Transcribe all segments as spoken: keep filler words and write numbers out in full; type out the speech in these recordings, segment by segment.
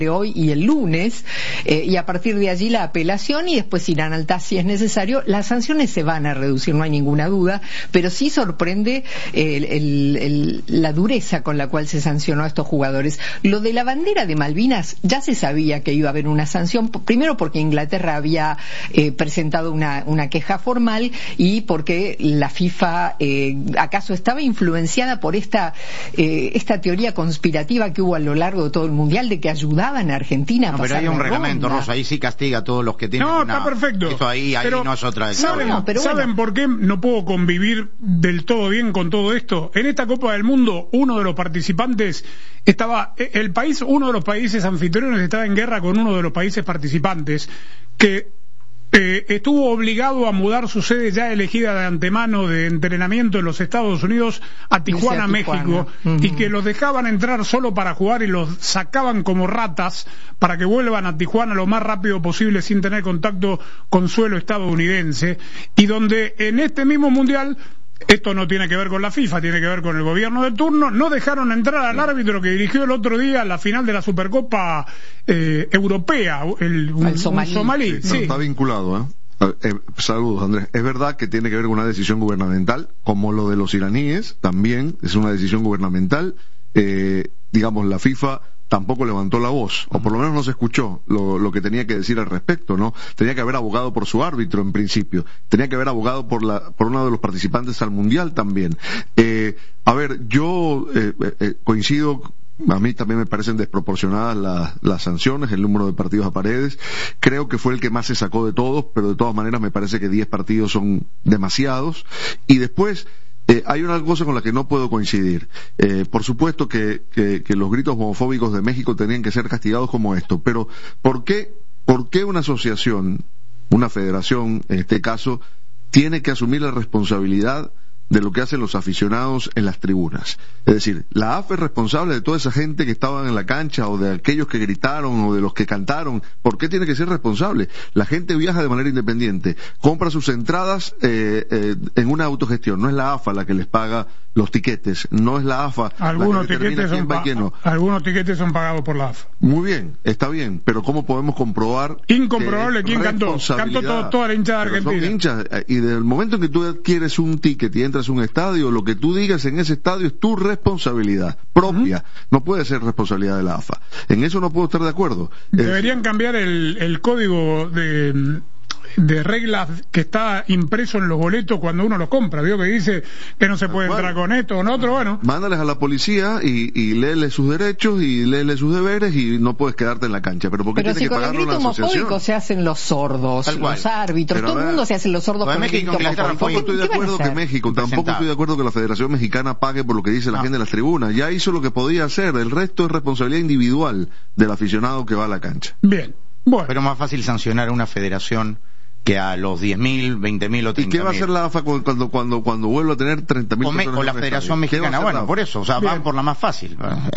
de hoy y el lunes, eh, y a partir de allí la apelación, y después irán al T A S si es necesario. Las sanciones se van a reducir, no hay ninguna duda, pero sí sorprende el, el, el, la dureza con la cual se sancionó a estos jugadores. Lo de la bandera de Malvinas, ya se sabía que iba a haber una sanción, primero porque Inglaterra había eh, presentado una, una queja formal, y porque la FIFA eh, acaso estaba influenciada por esta, eh, esta teoría conspirativa que hubo a lo largo de todo el Mundial, de que ayudaba en Argentina a no, pasar pero hay un la reglamento, ronda. Rosa, ahí sí castiga a todos los que tienen. No, una... está perfecto. Eso ahí, ahí pero no es otra ¿Saben, no, pero ¿saben bueno. por qué no puedo convivir del todo bien con todo esto? En esta Copa del Mundo, uno de los participantes estaba, el país, uno de los países anfitriones estaba en guerra con uno de los países participantes, que Eh, estuvo obligado a mudar su sede ya elegida de antemano de entrenamiento en los Estados Unidos a Tijuana, México, uh-huh. y que los dejaban entrar solo para jugar y los sacaban como ratas para que vuelvan a Tijuana lo más rápido posible sin tener contacto con suelo estadounidense, y donde en este mismo Mundial, esto no tiene que ver con la FIFA, tiene que ver con el gobierno de turno, no dejaron entrar al árbitro que dirigió el otro día la final de la Supercopa eh, Europea, el, un, el somalí. un somalí. Sí, sí. Está vinculado, ¿eh? Eh, saludos, Andrés. Es verdad que tiene que ver con una decisión gubernamental, como lo de los iraníes, también es una decisión gubernamental. Eh, digamos, la FIFA tampoco levantó la voz, o por lo menos no se escuchó lo, lo que tenía que decir al respecto, ¿no? Tenía que haber abogado por su árbitro en principio, tenía que haber abogado por la, por uno de los participantes al Mundial también. Eh, a ver, yo eh, eh, coincido. A mí también me parecen desproporcionadas las, las sanciones, el número de partidos a Paredes. Creo que fue el que más se sacó de todos, pero de todas maneras me parece que diez partidos son demasiados. Y después, eh, hay una cosa con la que no puedo coincidir. Eh, por supuesto que, que, que los gritos homofóbicos de México tenían que ser castigados como esto, pero ¿por qué, por qué una asociación, una federación en este caso, tiene que asumir la responsabilidad de lo que hacen los aficionados en las tribunas? Es decir, la A F es responsable de toda esa gente que estaban en la cancha, o de aquellos que gritaron, o de los que cantaron. ¿Por qué tiene que ser responsable? La gente viaja de manera independiente, compra sus entradas eh, eh, en una autogestión. No es la A F A la que les paga los tiquetes, no es la A F A algunos la que determina quién va y quién no. Algunos tiquetes son pagados por la A F A. Muy bien, está bien, pero ¿cómo podemos comprobar? Incomprobable quién cantó. Cantó todo, toda la hinchada argentina. Son hinchas, y desde el momento en que tú adquieres un ticket y entras a un estadio, lo que tú digas en ese estadio es tu responsabilidad propia, uh-huh. no puede ser responsabilidad de la A F A. En eso no puedo estar de acuerdo. Deberían es... cambiar el, el código de... de reglas que está impreso en los boletos cuando uno los compra, vio que dice que no se puede bueno, entrar con esto o con otro, bueno. Mándales a la policía y, y léele sus derechos y léele sus deberes, y no puedes quedarte en la cancha. Pero ¿por qué pero tiene si que pagarlo una asociación? Con el grito homofóbico se hacen los sordos, los árbitros, pero todo el mundo se hacen los sordos con el grito homofóbico. Tampoco estoy de acuerdo que México, tampoco estoy de acuerdo que la Federación Mexicana pague por lo que dice la no. gente en las tribunas. Ya hizo lo que podía hacer, el resto es responsabilidad individual del aficionado que va a la cancha. Bien, bueno. Pero más fácil sancionar a una federación que a los diez mil, veinte mil o treinta mil. ¿Y qué va a hacer la A F A cuando cuando cuando vuelva a tener treinta mil personas? O la Federación Mexicana, bueno, por eso, o sea, Bien. van por la más fácil.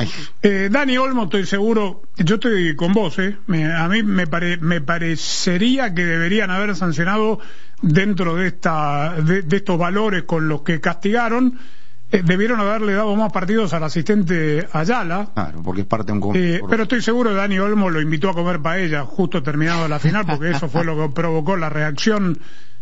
Eh, Dani Olmo, estoy seguro, yo estoy con vos, eh. Me, a mí me, pare, me parecería que deberían haber sancionado dentro de esta de, de estos valores con los que castigaron. Eh, debieron haberle dado más partidos al asistente Ayala. Claro, porque es parte de un... Eh, pero estoy seguro que Dani Olmo lo invitó a comer paella justo terminado la final, porque eso fue lo que provocó la reacción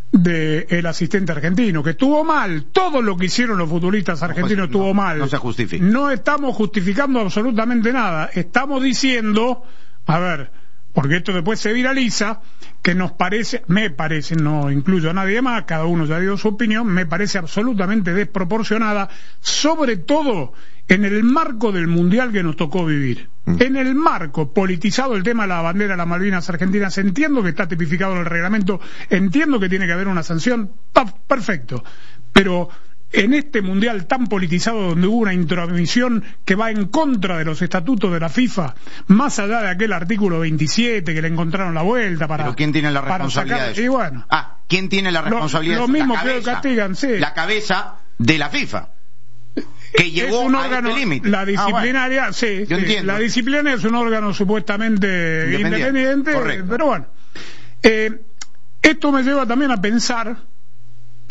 del asistente argentino, que estuvo mal. Todo lo que hicieron los futbolistas argentinos no, estuvo no, mal. No se justifica. No estamos justificando absolutamente nada. Estamos diciendo, a ver, porque esto después se viraliza, que nos parece, me parece, no incluyo a nadie más, cada uno ya dio su opinión, me parece absolutamente desproporcionada, sobre todo en el marco del Mundial que nos tocó vivir. Mm. En el marco politizado el tema de la bandera de las Malvinas Argentinas, entiendo que está tipificado en el reglamento, entiendo que tiene que haber una sanción, perfecto, pero en este Mundial tan politizado, donde hubo una intromisión que va en contra de los estatutos de la FIFA, más allá de aquel artículo veintisiete que le encontraron la vuelta para... ¿Pero quién tiene la responsabilidad sacar, de eso? Y bueno, ah, ¿quién tiene la responsabilidad lo, de eso? Lo mismo la que cabeza, castigan, sí. La cabeza de la FIFA, que llegó es un a órgano, este límite. La disciplinaria, ah, bueno. sí, Yo sí entiendo. La disciplinaria es un órgano supuestamente independiente, independiente Correcto. Pero bueno, eh, esto me lleva también a pensar,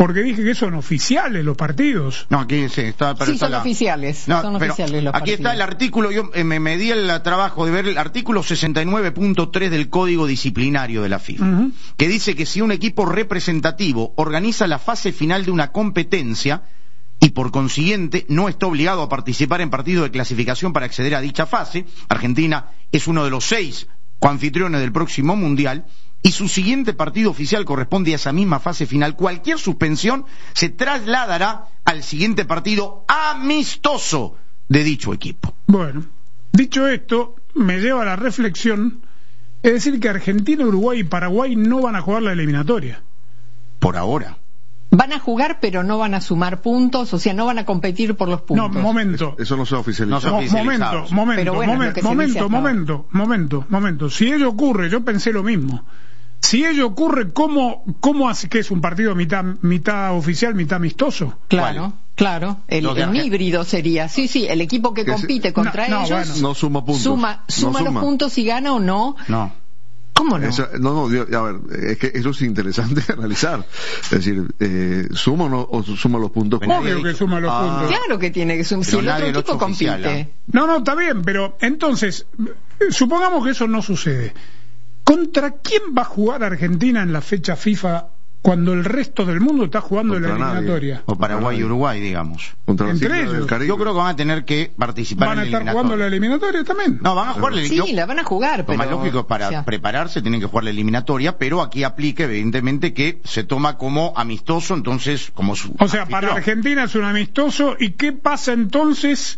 porque dije que son oficiales los partidos. No, aquí sí, está... Pero Sí, está son la... oficiales, No, son pero oficiales los aquí partidos. está el artículo, yo eh, me, me di el trabajo de ver el artículo sesenta y nueve punto tres del Código Disciplinario de la FIFA, Uh-huh. que dice que si un equipo representativo organiza la fase final de una competencia y por consiguiente no está obligado a participar en partidos de clasificación para acceder a dicha fase, Argentina es uno de los seis coanfitriones del próximo Mundial, y su siguiente partido oficial corresponde a esa misma fase final, cualquier suspensión se trasladará al siguiente partido amistoso de dicho equipo. Bueno, dicho esto, me lleva a la reflexión, es decir que Argentina, Uruguay y Paraguay no van a jugar la eliminatoria. Por ahora. Van a jugar, pero no van a sumar puntos, o sea, no van a competir por los puntos. No, momento. Eso no se ha oficializado. No se ha Mo- oficializado. momento, momento, Pero bueno, es lo momento, que se dice momento, hasta ahora. momento, momento, momento. Si ello ocurre, yo pensé lo mismo. Si ello ocurre, ¿cómo, cómo hace que es un partido mitad, mitad oficial, mitad amistoso? Claro, ¿Cuál? claro. El, Los de un Argen- híbrido sería. Sí, sí, el equipo que Que se- compite contra No, no, ellos bueno. No suma puntos. suma, suma No los puntos si gana o no. No. ¿Cómo no? Eso- no, no, yo- a ver, es que eso es interesante analizar. Es decir, eh, ¿suma o no o suma los puntos? Bueno, Obvio nadie que dice- suma los Ah. puntos. Claro que tiene que sumar. Si Pero el otro nadie lo equipo ha hecho oficial, compite. ¿eh? No, no, está bien, pero entonces, eh, supongamos que eso no sucede. ¿Contra quién va a jugar Argentina en la fecha FIFA cuando el resto del mundo está jugando en la Contra nadie. eliminatoria? O Paraguay y Uruguay, digamos. Contra las Entre islas ellos. del Caribe. Yo creo que van a tener que participar ¿Van a en el estar jugando la eliminatorio. eliminatoria también? No, van a jugar la Sí, eliminatoria. la van a jugar, Lo pero... más lógico es para o sea, prepararse, tienen que jugar la eliminatoria, pero aquí aplica evidentemente que se toma como amistoso, entonces como su O sea, para anfitrión. Argentina es un amistoso. ¿Y qué pasa entonces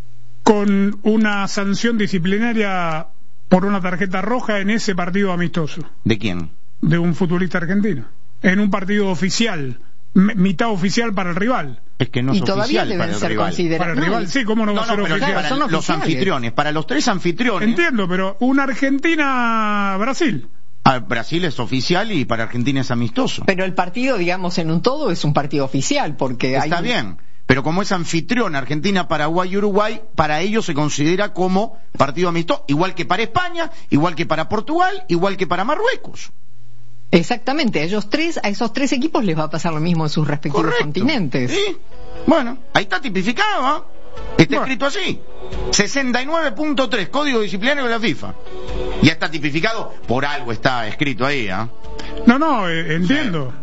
con una sanción disciplinaria por una tarjeta roja en ese partido amistoso ¿De quién? de un futbolista argentino? En un partido oficial, m- mitad oficial para el rival. Es que no es y todavía oficial para deben el ser rival. Para considerados. el rival, sí, ¿cómo no, No, va a no, ser pero oficial? para son los oficiales. anfitriones, para los tres anfitriones, Entiendo, pero una Argentina-Brasil. ah, Brasil es oficial y para Argentina es amistoso. Pero el partido, digamos, en un todo es un partido oficial, porque hay... Está bien, pero como es anfitrión Argentina, Paraguay y Uruguay, para ellos se considera como partido amistoso, igual que para España, igual que para Portugal, igual que para Marruecos. Exactamente, a ellos tres, a esos tres equipos les va a pasar lo mismo en sus respectivos Correcto. continentes. Sí. Bueno, ahí está tipificado, ¿ah? Está Bueno. escrito así. sesenta y nueve punto tres, Código Disciplinario de la FIFA. Ya está tipificado, por algo está escrito ahí, ¿ah? No, no, eh, entiendo.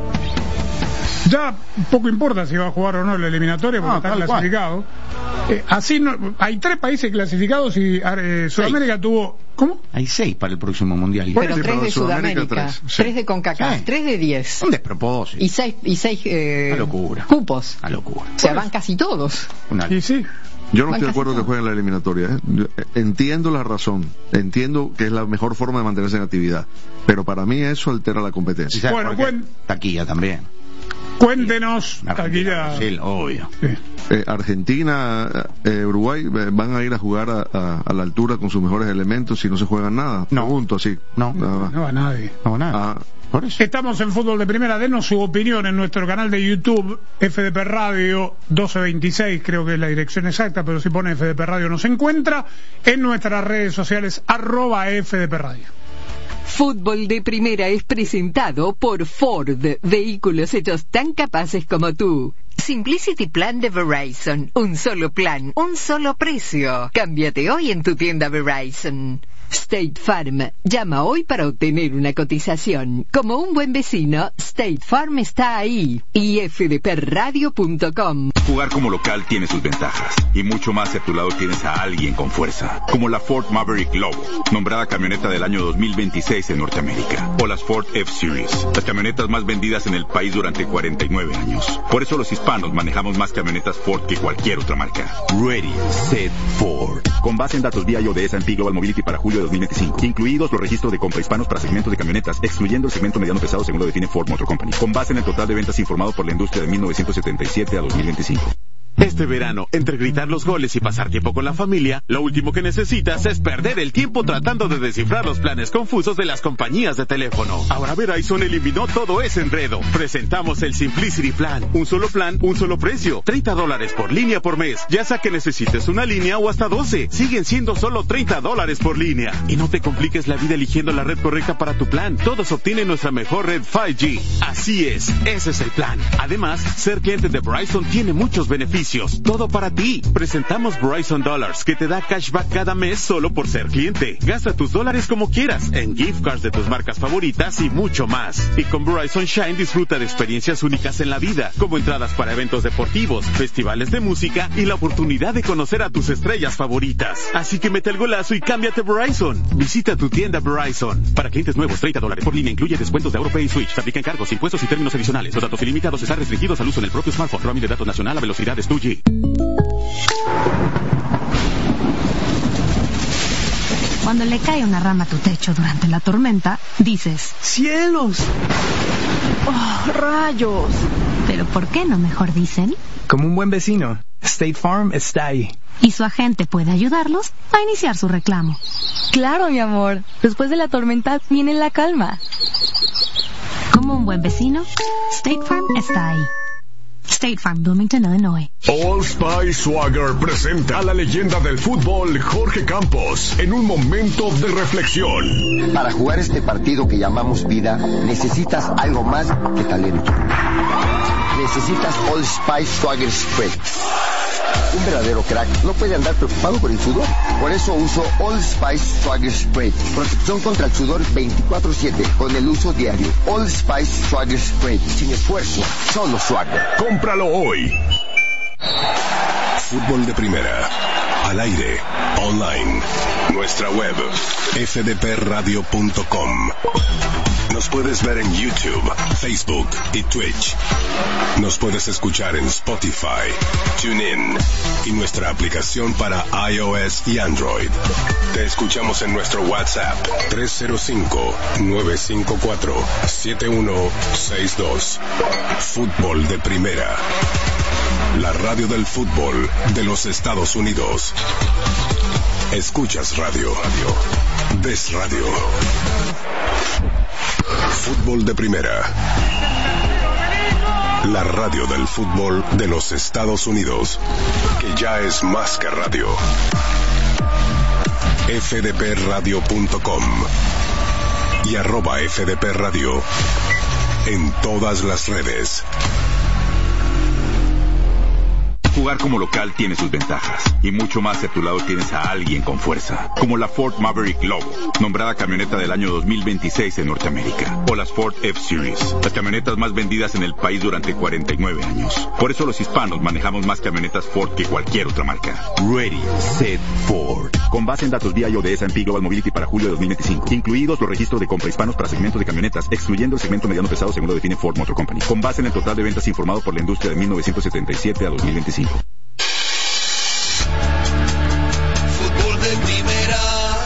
Ya poco importa si va a jugar o no la eliminatoria porque Ah, está tal cual. clasificado. Eh, así no, hay tres países clasificados y eh, Sudamérica tuvo... ¿Cómo? Hay seis para el próximo Mundial. Bueno, Pero sí, tres pero de Sudamérica Sudamérica, tres, tres, sí. de CONCACAF, Sí. tres de diez. Un despropósito. Y seis, y seis eh, Una locura. cupos. Una locura. O sea, van casi todos. Una- Y sí. Yo no Van estoy de casi acuerdo que todos. jueguen la eliminatoria. ¿eh? Yo, eh, entiendo la razón, entiendo que es la mejor forma de mantenerse en actividad, pero para mí eso altera la ¿Sí competencia. sabes Bueno, por qué? cuen- Taquilla también. Cuéntenos, aquí Argentina, ya... Brasil, obvio. Sí. Eh, Argentina, eh, Uruguay eh, van a ir a jugar a, a- a la altura con sus mejores elementos si no se juegan nada. No. Pregunto así. No. Nada más. No va nadie. No, nada. Ah, Por eso. Estamos en Fútbol de Primera, denos su opinión en nuestro canal de YouTube, F D P Radio doce veintiséis, creo que es la dirección exacta, pero si pone F D P Radio nos encuentra, en nuestras redes sociales, arroba F D P Radio. Fútbol de Primera es presentado por Ford, vehículos hechos tan capaces como tú. Simplicity Plan de Verizon, un solo plan, un solo precio. Cámbiate hoy en tu tienda Verizon. State Farm, llama hoy para obtener una cotización. Como un buen vecino, State Farm está ahí. Y f d p radio punto com. Jugar como local tiene sus ventajas, y mucho más si a tu lado tienes a alguien con fuerza, como la Ford Maverick Lobo, nombrada camioneta del año dos mil veintiséis en Norteamérica, o las Ford F-Series, las camionetas más vendidas en el país durante cuarenta y nueve años. Por eso los hispanos manejamos más camionetas Ford que cualquier otra marca. Ready, Set, Ford. Con base en datos vía I O de S and P Global Mobility para julio de dos mil veinticinco, incluidos los registros de compra hispanos para segmentos de camionetas, excluyendo el segmento mediano pesado según lo define Ford Motor Company, con base en el total de ventas informado por la industria de mil novecientos setenta y siete a dos mil veinticinco. Este verano, entre gritar los goles y pasar tiempo con la familia, lo último que necesitas es perder el tiempo tratando de descifrar los planes confusos de las compañías de teléfono. Ahora Verizon eliminó todo ese enredo. Presentamos el Simplicity Plan. Un solo plan, un solo precio. treinta dólares por línea por mes. Ya sea que necesites una línea o hasta doce. Siguen siendo solo treinta dólares por línea. Y no te compliques la vida eligiendo la red correcta para tu plan. Todos obtienen nuestra mejor red cinco G. Así es, ese es el plan. Además, ser cliente de Verizon tiene muchos beneficios. Todo para ti. Presentamos Verizon Dollars, que te da cashback cada mes solo por ser cliente. Gasta tus dólares como quieras, en gift cards de tus marcas favoritas y mucho más. Y con Verizon Shine disfruta de experiencias únicas en la vida, como entradas para eventos deportivos, festivales de música y la oportunidad de conocer a tus estrellas favoritas. Así que mete el golazo y cámbiate Verizon. Visita tu tienda Verizon. Para clientes nuevos, treinta dólares por línea incluye descuentos de AuroPay y Switch. Se aplican cargos, impuestos y términos adicionales. Los datos ilimitados están restringidos al uso en el propio smartphone. Roaming de datos nacional a velocidades dos G. Cuando le cae una rama a tu techo durante la tormenta, dices: ¡cielos! ¡Oh, rayos! Pero ¿por qué no mejor dicen? Como un buen vecino, State Farm está ahí. Y su agente puede ayudarlos a iniciar su reclamo. Claro, mi amor. Después de la tormenta viene la calma. Como un buen vecino, State Farm está ahí. State Farm, Bloomington, Illinois. Old Spice Swagger presenta a la leyenda del fútbol, Jorge Campos, en un momento de reflexión. Para jugar este partido que llamamos vida, necesitas algo más que talento. Necesitas Old Spice Swagger Spread. Un verdadero crack no puede andar preocupado por el sudor. Por eso uso Old Spice Swagger Spread. Protección contra el sudor veinticuatro siete con el uso diario. Old Spice Swagger Spread. Sin esfuerzo, solo swagger. Cómpralo hoy. Fútbol de primera. Al aire. Online. Nuestra web. f d p radio punto com. Nos puedes ver en YouTube, Facebook y Twitch. Nos puedes escuchar en Spotify, TuneIn y nuestra aplicación para iOS y Android. Te escuchamos en nuestro WhatsApp tres cero cinco, nueve cinco cuatro, siete uno seis dos. Fútbol de primera. La radio del fútbol de los Estados Unidos. Escuchas radio. Ves radio. Fútbol de primera. La radio del fútbol de los Estados Unidos, que ya es más que radio. f d p radio punto com y arroba F D P Radio en todas las redes. Jugar como local tiene sus ventajas, y mucho más si a tu lado tienes a alguien con fuerza, como la Ford Maverick Lobo, nombrada camioneta del año dos mil veintiséis en Norteamérica, o las Ford F-Series, las camionetas más vendidas en el país durante cuarenta y nueve años. Por eso los hispanos manejamos más camionetas Ford que cualquier otra marca. Ready, Set, Ford. Con base en datos V I O de S and P Global Mobility para julio de dos mil veinticinco, incluidos los registros de compra hispanos para segmentos de camionetas, excluyendo el segmento mediano pesado según lo define Ford Motor Company, con base en el total de ventas informado por la industria de mil novecientos setenta y siete a dos mil veinticinco. Fútbol de primera.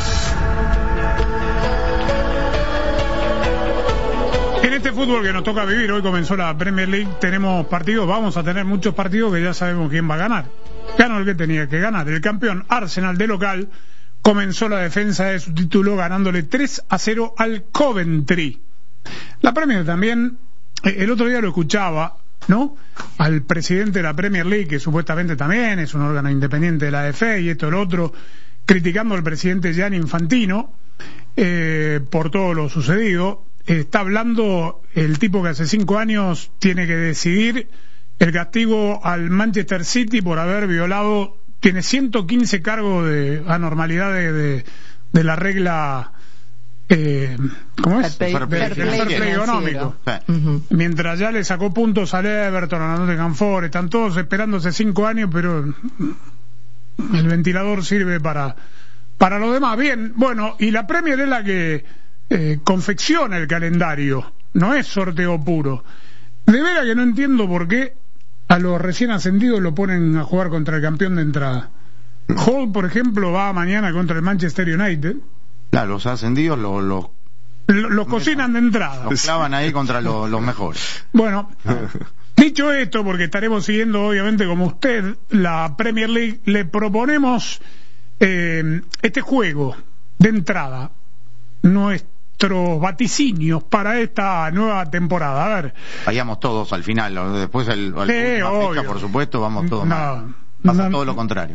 En este fútbol que nos toca vivir, hoy comenzó la Premier League, tenemos partidos, vamos a tener muchos partidos que ya sabemos quién va a ganar. Ganó el que tenía que ganar. El campeón Arsenal de local comenzó la defensa de su título ganándole tres a cero al Coventry. La Premier también, el otro día lo escuchaba, ¿no? Al presidente de la Premier League, que supuestamente también es un órgano independiente de la F A y esto y lo otro, criticando al presidente Gianni Infantino eh, por todo lo sucedido. Está hablando el tipo que hace cinco años tiene que decidir el castigo al Manchester City por haber violado, tiene ciento quince cargos de anormalidad de, de, de la regla. Eh, ¿Cómo es? Fair play, Fair play, fair play económico. Uh-huh. Mientras ya le sacó puntos al Everton, a Nottingham Forest, están todos esperándose cinco años, pero el ventilador sirve para para lo demás. Bien, bueno, y la Premier es la que eh, confecciona el calendario, no es sorteo puro. De veras que no entiendo por qué a los recién ascendidos lo ponen a jugar contra el campeón de entrada. Hull, por ejemplo, va mañana contra el Manchester United. Claro, los ascendidos los lo, lo, lo cocinan de entrada. Los clavan ahí contra lo, los mejores. Bueno, Dicho esto, porque estaremos siguiendo obviamente como usted la Premier League, le proponemos eh, este juego de entrada, nuestros vaticinios para esta nueva temporada. A ver, vayamos todos al final, después el, el sí, última fecha, por supuesto, vamos todos. No, pasa no, todo lo contrario.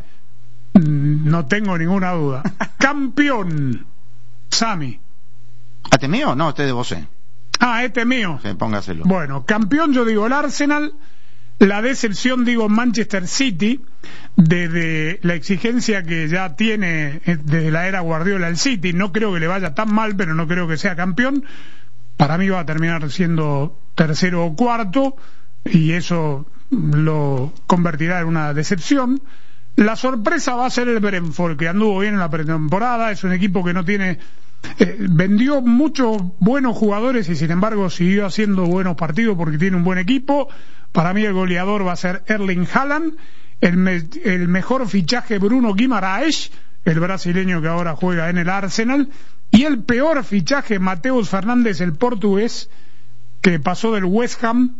No tengo ninguna duda. Campeón, Sami. ¿Este mío? No, este de vos. Ah, este es mío. Sí, póngaselo. Bueno, campeón yo digo el Arsenal, la decepción digo Manchester City, desde la exigencia que ya tiene desde la era Guardiola el City. No creo que le vaya tan mal, pero no creo que sea campeón. Para mí va a terminar siendo tercero o cuarto, y eso lo convertirá en una decepción. La sorpresa va a ser el Brentford, que anduvo bien en la pretemporada. Es un equipo que no tiene... Eh, vendió muchos buenos jugadores y sin embargo siguió haciendo buenos partidos porque tiene un buen equipo. Para mí el goleador va a ser Erling Haaland, el, me, el mejor fichaje Bruno Guimaraes, el brasileño que ahora juega en el Arsenal, y el peor fichaje Mateus Fernández, el portugués, que pasó del West Ham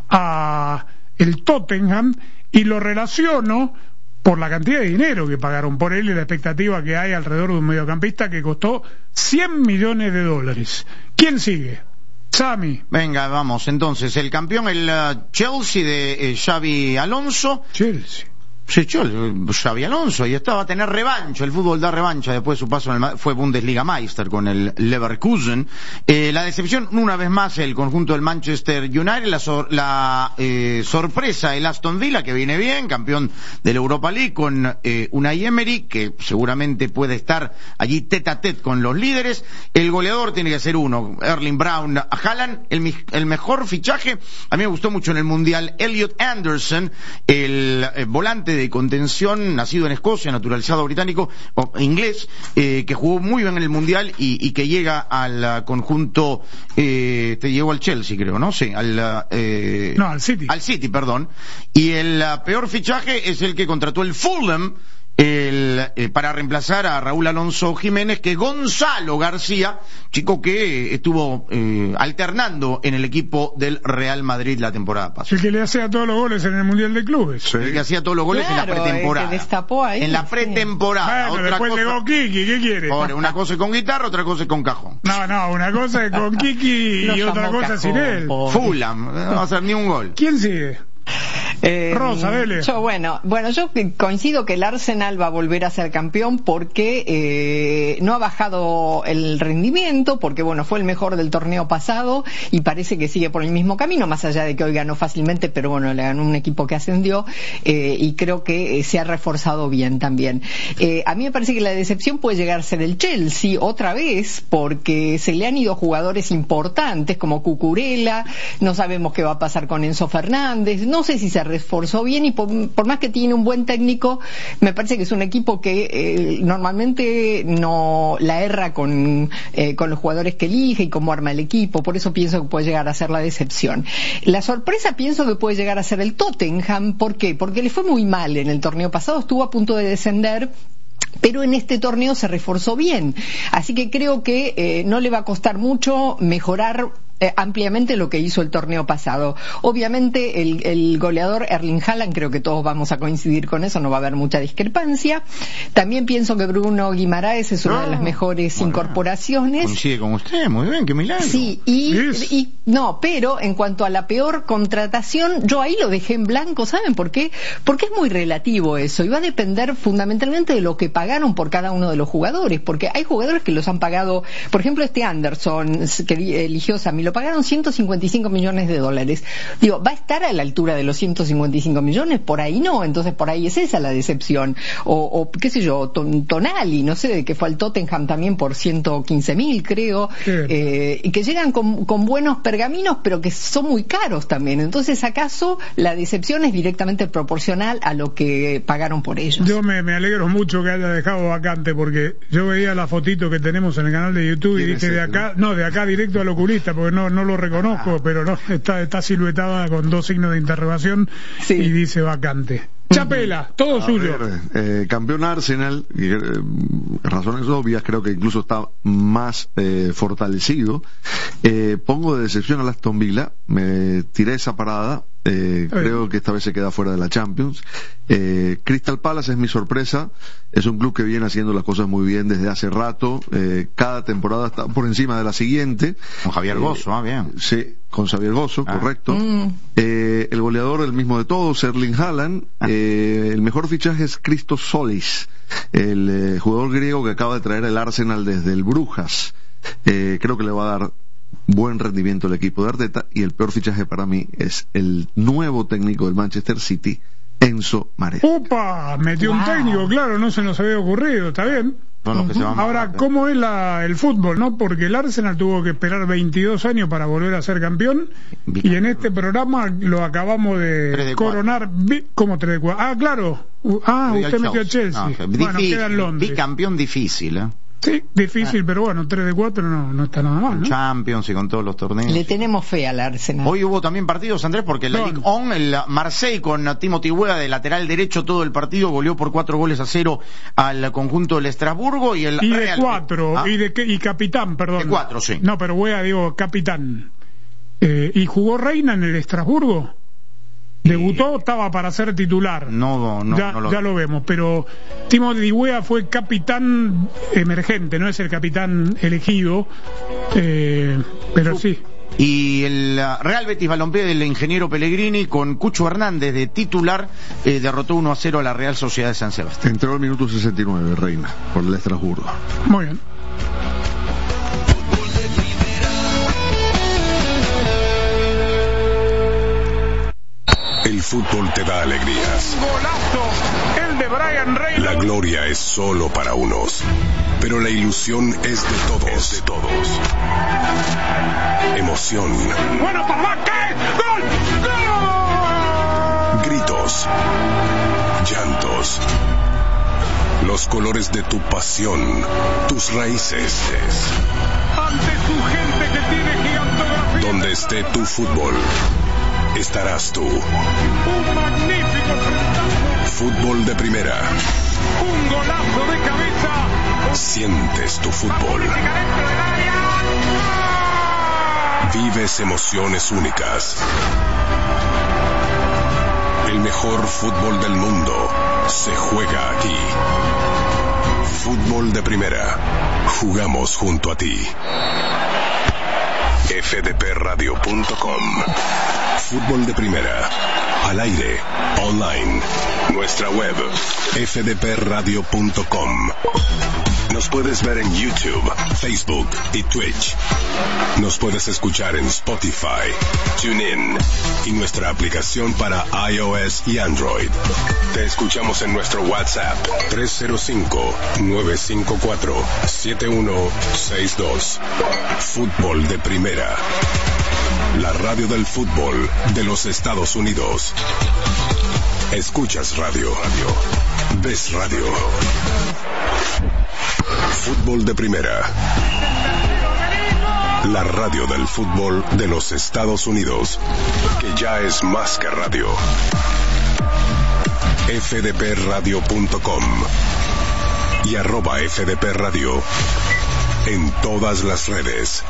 a el Tottenham, y lo relaciono por la cantidad de dinero que pagaron por él y la expectativa que hay alrededor de un mediocampista que costó cien millones de dólares. ¿Quién sigue? Sami. Venga, vamos, entonces, el campeón, el uh, Chelsea de eh, Xavi Alonso. Chelsea. Se echó el Xavi Alonso y estaba a tener revancha, el fútbol da revancha después de su paso en el, fue Bundesliga Meister con el Leverkusen. Eh, la decepción, una vez más, el conjunto del Manchester United, la, sor, la eh, sorpresa, el Aston Villa, que viene bien, campeón de la Europa League, con eh, Unai Emery, que seguramente puede estar allí tete a tete con los líderes. El goleador tiene que ser uno, Erling Brown, Haaland, el, el mejor fichaje, a mí me gustó mucho en el Mundial, Elliot Anderson, el eh, volante de contención, nacido en Escocia, naturalizado británico o inglés, eh, que jugó muy bien en el Mundial y, y que llega al uh, conjunto, eh, te llegó al Chelsea, creo, ¿no? Sí, al eh, no, al City. Al City, perdón. Y el uh, peor fichaje es el que contrató el Fulham, el, eh, para reemplazar a Raúl Alonso Jiménez, que Gonzalo García, chico que eh, estuvo eh, alternando en el equipo del Real Madrid la temporada pasada. El que le hacía todos los goles en el Mundial de Clubes. Sí. El que hacía todos los goles claro, en la pretemporada. El que destapó ahí, en la pretemporada. Sí. Bueno, otra después cosa... llegó Kiki, ¿qué quiere? Pobre, una cosa es con guitarra, otra cosa es con cajón. No, no, una cosa es con Kiki y otra cosa cajón, sin él. Pobre. Fulham, no va a hacer ni un gol. ¿Quién sigue? Eh, Rosa, dele. Yo, bueno, bueno, yo coincido que el Arsenal va a volver a ser campeón porque eh, no ha bajado el rendimiento, porque bueno, fue el mejor del torneo pasado y parece que sigue por el mismo camino, más allá de que hoy ganó fácilmente, pero bueno, le ganó un equipo que ascendió eh, y creo que eh, se ha reforzado bien también. Eh, a mí me parece que la decepción puede llegar a ser el Chelsea otra vez, porque se le han ido jugadores importantes como Cucurella, no sabemos qué va a pasar con Enzo Fernández, no sé si se reforzó bien y por, por más que tiene un buen técnico, me parece que es un equipo que eh, normalmente no la erra con, eh, con los jugadores que elige y cómo arma el equipo, por eso pienso que puede llegar a ser la decepción. La sorpresa pienso que puede llegar a ser el Tottenham. ¿Por qué? Porque le fue muy mal en el torneo pasado, estuvo a punto de descender, pero en este torneo se reforzó bien, así que creo que eh, no le va a costar mucho mejorar Eh, ampliamente lo que hizo el torneo pasado. Obviamente el, el goleador Erling Haaland, creo que todos vamos a coincidir con eso, no va a haber mucha discrepancia. También pienso que Bruno Guimaraes es una oh, de las mejores bueno, incorporaciones. Coincide con usted, muy bien, qué milagro. Sí, y, y no, pero en cuanto a la peor contratación, yo ahí lo dejé en blanco, ¿saben por qué? Porque es muy relativo eso, y va a depender fundamentalmente de lo que pagaron por cada uno de los jugadores, porque hay jugadores que los han pagado, por ejemplo este Anderson, que eligió Sammy, lo pagaron ciento cincuenta y cinco millones de dólares. Digo, ¿va a estar a la altura de los ciento cincuenta y cinco millones? Por ahí no, entonces por ahí es esa la decepción. O, o qué sé yo, ton, Tonali, no sé, que fue al Tottenham también por ciento quince mil, creo, eh, y que llegan con, con buenos pergaminos, pero que son muy caros también. Entonces, ¿acaso la decepción es directamente proporcional a lo que pagaron por ellos? Yo me, me alegro mucho que haya dejado vacante, porque yo veía la fotito que tenemos en el canal de YouTube y dije, de acá, no, de acá directo al oculista, porque no, no lo reconozco, ah. pero no, está, está siluetada con dos signos de interrogación, sí. Y dice vacante. Chapela, todo a suyo. Ver, eh, campeón Arsenal, y, eh, razones obvias, creo que incluso está más eh, fortalecido. Eh, pongo de decepción al Aston Villa, me tiré esa parada, Eh, creo que esta vez se queda fuera de la Champions. Eh, Crystal Palace es mi sorpresa. Es un club que viene haciendo las cosas muy bien desde hace rato. Eh, cada temporada está por encima de la siguiente. Con Javier Gozo, eh, ah, bien. Sí, con Xavier Gozo, ah. correcto. Mm. Eh, el goleador, el mismo de todos, Erling Haaland. Ah. Eh, el mejor fichaje es Christos Solis, el eh, jugador griego que acaba de traer el Arsenal desde el Brujas. Eh, creo que le va a dar buen rendimiento el equipo de Arteta, y el peor fichaje para mí es el nuevo técnico del Manchester City, Enzo Maresca. ¡Upa! Metió wow. un técnico, claro, no se nos había ocurrido, está bien. Son los que se van Ahora, ¿cómo es la, el fútbol, no? Porque el Arsenal tuvo que esperar veintidós años para volver a ser campeón, y en este programa lo acabamos de, de coronar. ¿Cómo tres de cuatro? Ah, claro. Ah, usted metió a Chelsea. Ah, okay. Bueno, difícil, queda en Londres. Bicampeón difícil, ¿eh? Sí, difícil, ah. pero bueno, tres de cuatro no, no está nada mal, ¿no? Champions y con todos los torneos. Le tenemos fe al Arsenal. Hoy hubo también partidos, Andrés, porque en la Ligue uno, el Marseille con Timothy Weah de lateral derecho todo el partido, goleó por cuatro goles a cero al conjunto del Estrasburgo, y el y de Real... cuatro, ¿Ah? y de y capitán, perdón. De cuatro, sí. No, pero Weah, digo, capitán. Eh, ¿Y jugó Reina en el Estrasburgo? Debutó, estaba para ser titular. No, no, ya, no lo... ya lo vemos, pero Timothy Weah fue capitán emergente, no es el capitán elegido, eh, pero uh. sí. Y el Real Betis Balompié del ingeniero Pellegrini con Cucho Hernández de titular eh, derrotó uno a cero a la Real Sociedad de San Sebastián. Entró al minuto sesenta y nueve, Reina, por el Estrasburgo. Muy bien. El fútbol te da alegrías. ¡Golazo! El de Brian Reynolds. La gloria es solo para unos, pero la ilusión es de todos. Es de todos. Emoción. ¡Bueno, papá! ¿Qué? ¡Gol! ¡Gol! Gritos. Llantos. Los colores de tu pasión. Tus raíces. Ante tu gente que tiene gigantografía. Donde esté tu fútbol, estarás tú. Un magnífico frentazo. Fútbol de primera. Un golazo de cabeza. Sientes tu fútbol. Vives emociones únicas. El mejor fútbol del mundo se juega aquí. Fútbol de primera. Jugamos junto a ti. F D P radio punto com. Fútbol de primera. Al aire. Online. Nuestra web. F D P radio punto com. Nos puedes ver en YouTube, Facebook y Twitch. Nos puedes escuchar en Spotify, TuneIn y nuestra aplicación para iOS y Android. Te escuchamos en nuestro WhatsApp tres cero cinco, nueve cinco cuatro, siete uno seis dos. Fútbol de primera. La radio del fútbol de los Estados Unidos. Escuchas radio. radio. Ves radio. Fútbol de primera. La radio del fútbol de los Estados Unidos, que ya es más que radio. F D P radio punto com y arroba F D P Radio en todas las redes.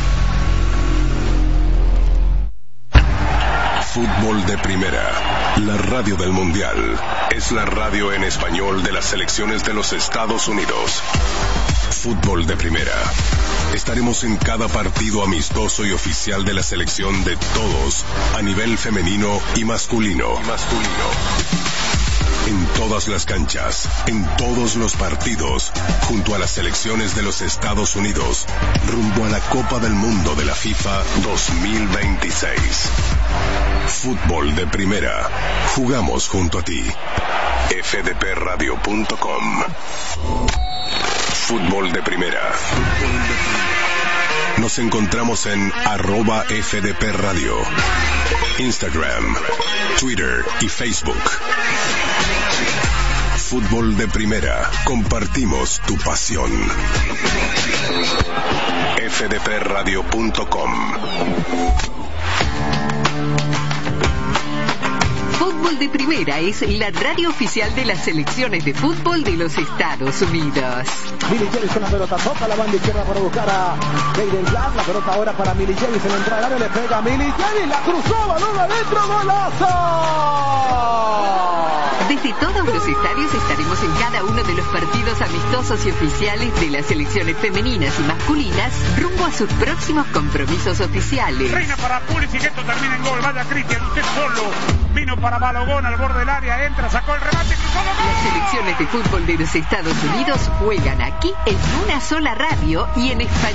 Fútbol de primera. La radio del mundial es la radio en español de las selecciones de los Estados Unidos. Fútbol de primera. Estaremos en cada partido amistoso y oficial de la selección de todos, a nivel femenino y masculino. Y masculino. En todas las canchas, en todos los partidos, junto a las selecciones de los Estados Unidos, rumbo a la Copa del Mundo de la FIFA dos mil veintiséis. Fútbol de primera. Jugamos junto a ti. F D P radio punto com. Fútbol de primera. Nos encontramos en arroba F D P Radio, Instagram, Twitter y Facebook. Fútbol de primera. Compartimos tu pasión. F D P radio punto com. Fútbol de Primera es la radio oficial de las selecciones de fútbol de los Estados Unidos. Millie James con la pelota, toca la banda izquierda para buscar a Jaden Black. La pelota ahora para Millie James en la entrada del área, le pega a Millie James, la cruzó, balón adentro, golazo. Desde todos los estadios estaremos en cada uno de los partidos amistosos y oficiales de las selecciones femeninas y masculinas rumbo a sus próximos compromisos oficiales. Reina para Pulisic, esto termina en gol. Vaya Cristian, usted solo. Vino para Balogón al borde del área, entra, sacó el remate, cruzó el gol. Las selecciones de fútbol de los Estados Unidos juegan aquí en una sola radio y en español.